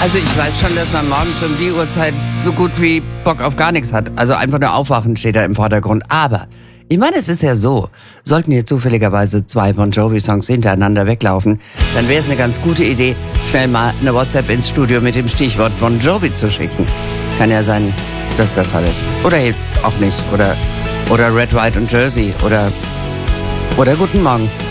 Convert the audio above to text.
Also ich weiß schon, dass man morgens um die Uhrzeit so gut wie Bock auf gar nichts hat. Also einfach nur aufwachen steht da im Vordergrund. Aber ich meine, es ist ja so, sollten hier zufälligerweise 2 Bon Jovi-Songs hintereinander weglaufen, dann wäre es eine ganz gute Idee, schnell mal eine WhatsApp ins Studio mit dem Stichwort Bon Jovi zu schicken. Kann ja sein, dass der Fall ist. Oder eben auch nicht. Oder Red, White und Jersey. Oder Guten Morgen.